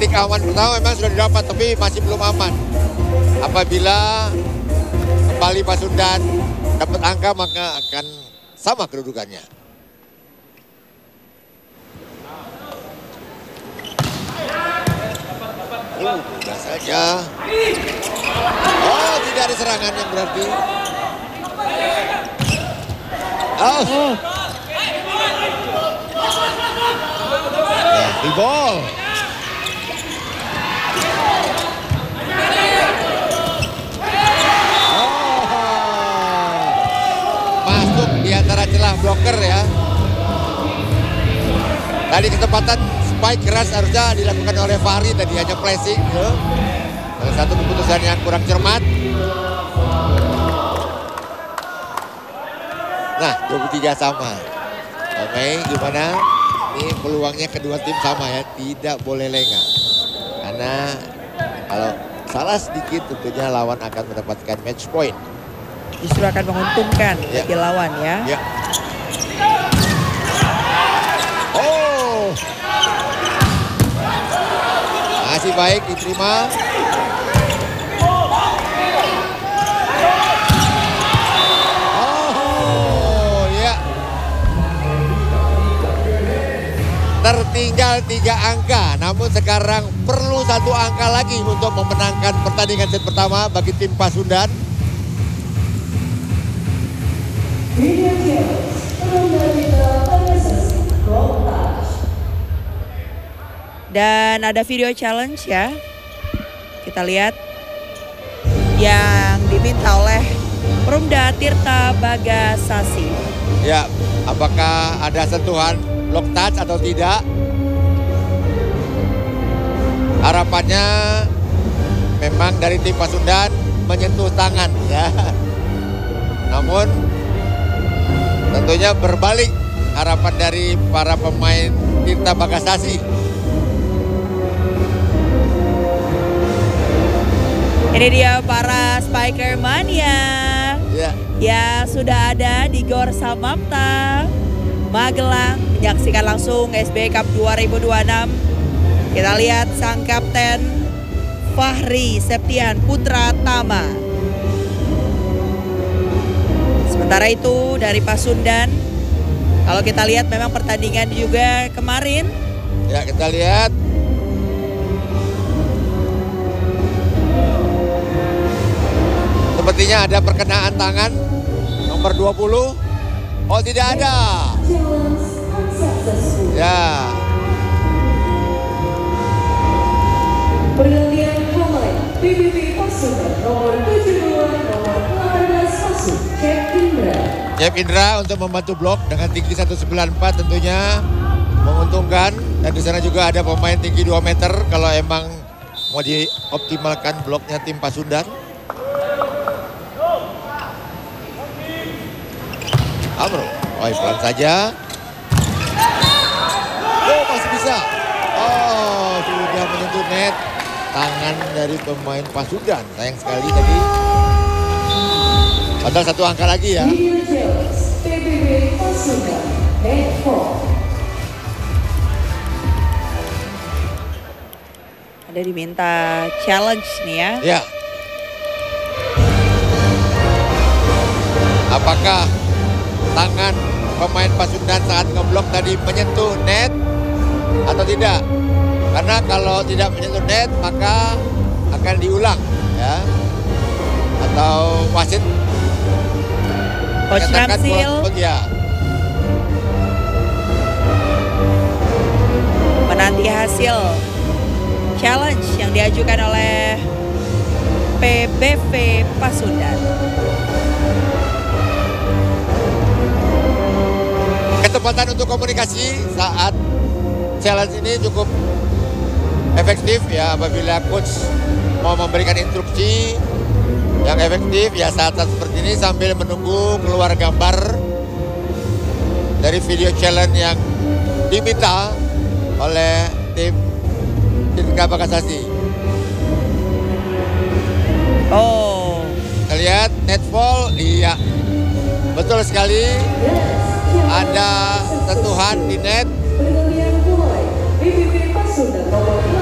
Titik aman pertama memang sudah didapat, tapi masih belum aman. Apabila kembali Pasundan dapat angka, maka akan sama kedudukannya. Mudah saja. Oh, tidak ada serangan yang berarti. Oh. Ya, di ball. Masuk di antara celah bloker ya. Tadi kesempatan spike keras harusnya dilakukan oleh Fahri, tadi hanya flashing. Ya. Salah satu keputusan yang kurang cermat. Nah, 23 sama. Oke, gimana? Ini peluangnya kedua tim sama ya, tidak boleh lengah. Karena kalau salah sedikit tentunya lawan akan mendapatkan match point. Justru akan menguntungkan bagi lawan ya. Ya. Oh. Masih baik diterima. Oh, ya. Tertinggal 3 angka, namun sekarang perlu 1 angka lagi untuk memenangkan pertandingan set pertama bagi tim Pasundan. Dan ada video challenge ya. Kita lihat yang diminta oleh Perumda Tirta Bagasasi. Ya, apakah ada sentuhan block touch atau tidak? Harapannya memang dari tim Pasundan menyentuh tangan ya. Namun tentunya berbalik harapan dari para pemain Tirta Bagasasi. Ini dia para Spiker Mania yang sudah ada di Gor Samapta, Magelang, menyaksikan langsung SBY Cup 2026. Kita lihat sang kapten Fahri Septian Putra Tama. Sementara itu dari Pasundan, kalau kita lihat memang pertandingan juga kemarin. Ya, kita lihat. Sepertinya ada perkenaan tangan nomor 20. Oh, tidak ada. Ya. Pergantian pemain PBB Pasundan nomor 72 nomor 18 masuk Jeff Indra untuk membantu blok dengan tinggi 194 tentunya menguntungkan. Dan di sana juga ada pemain tinggi 2 meter kalau emang mau dioptimalkan bloknya tim Pasundan. Amro, pelan saja. Oh, masih bisa. Oh, sudah menyentuh net. Tangan dari pemain Pasundan. Sayang sekali tadi. Padahal 1 angka lagi ya. PBB Pasundan netball. Ada diminta challenge nih ya. Ya. Apakah tangan pemain Pasundan saat ngeblok tadi menyentuh net atau tidak? Karena kalau tidak menyentuh net maka akan diulang ya. Atau wasit Coach Ramsil ya. menanti hasil challenge yang diajukan oleh PBV Pasundan. Ketepatan untuk komunikasi saat challenge ini cukup efektif ya, apabila coach mau memberikan instruksi yang efektif ya saat-saat seperti ini sambil menunggu keluar gambar dari video challenge yang diminta oleh tim Tirta Bagasasi. Oh, Kita lihat netball, iya betul sekali. Ada sentuhan di net. Pergantian pemain PBB Pasundan nomor